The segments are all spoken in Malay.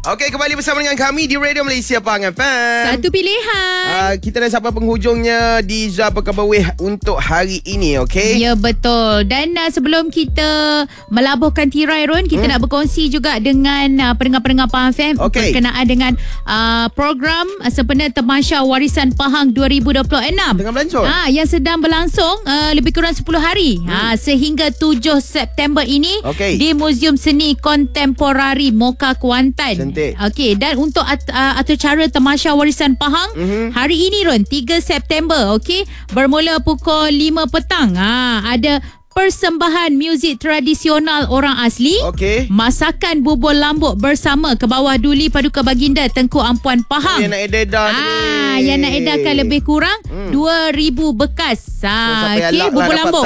Okey, kembali bersama dengan kami di Radio Malaysia Pahang FM. Satu pilihan. Kita dah sampai penghujungnya di Zah Perkara Berweh untuk hari ini, okey? Ya, betul. Dan sebelum kita melabuhkan tirai, Ron, kita nak berkongsi juga dengan pendengar-pendengar Pahang FM berkenaan dengan program sempena Tamasya Warisan Pahang 2026. Tengah berlangsung? Yang sedang berlangsung lebih kurang 10 hari. Sehingga 7 September ini di Muzium Seni Kontemporari Moka Kuantan. Okey, dan untuk atur cara Tamasya Warisan Pahang hari ini, Ron, 3 September, okey, bermula pukul 5 petang. Ada persembahan muzik tradisional orang asli, masakan bubur lambuk bersama ke bawah duli Paduka Baginda Tengku Ampuan Pahang. Yang nak edar yang nak edarkan lebih kurang 2,000 bekas. Okey, bubur lambuk.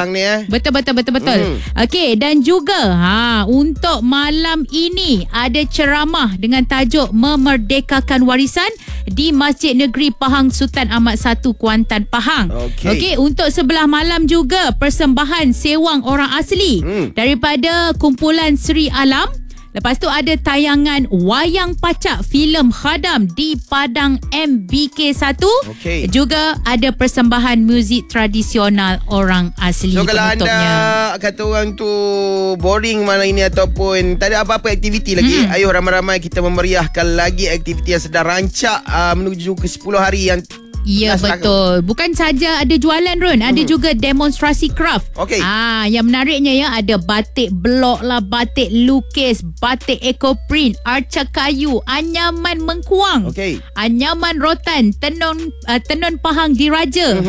Betul. Okey, dan juga untuk malam ini ada ceramah dengan tajuk Memerdekakan Warisan di Masjid Negeri Pahang Sultan Ahmad I Kuantan Pahang. Okey, untuk sebelah malam juga persembahan sewang orang asli daripada kumpulan Sri Alam. Lepas tu ada tayangan wayang pacak filem Khadam di Padang MBK 1. Juga ada persembahan muzik tradisional orang asli. So kalau anda kata orang tu boring malam ini ataupun tak ada apa-apa aktiviti lagi, ayo ramai-ramai kita memeriahkan lagi aktiviti yang sedang rancak menuju ke 10 hari yang betul. Bukan saja ada jualan, Ron, ada juga demonstrasi craft. Yang menariknya ada batik blok lah, batik lukis, batik ekoprint, arca kayu, anyaman mengkuang, anyaman rotan, tenun Pahang diraja.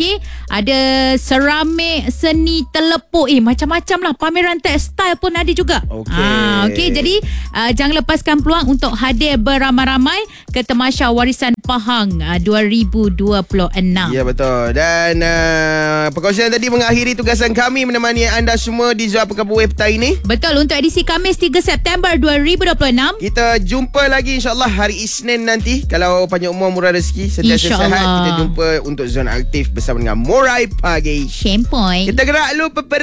Ada seramik, seni telepuk, macam-macam lah. Pameran tekstil pun ada juga. Jadi jangan lepaskan peluang untuk hadir beramai-ramai ke Tamasya Warisan Pahang 2026. Ya, betul. Dan perkongsian tadi mengakhiri tugasan kami menemani anda semua di Zah Perkara Berweh petang ini. Betul, untuk edisi Khamis 3 September 2026. Kita jumpa lagi insyaAllah hari Isnin nanti. Kalau panjang umur, murah rezeki, sentiasa sihat. Kita jumpa untuk Zona Aktif bersama dengan Morai Pagi. Shempoy. Kita gerak dulu